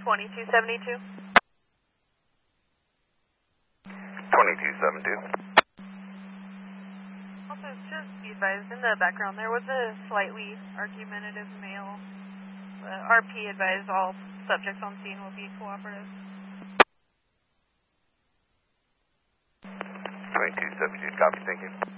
2272. 2272. Also, just be advised, in the background there was a slightly argumentative male. RP advised all subjects on scene will be cooperative. 2272, copy, thank you.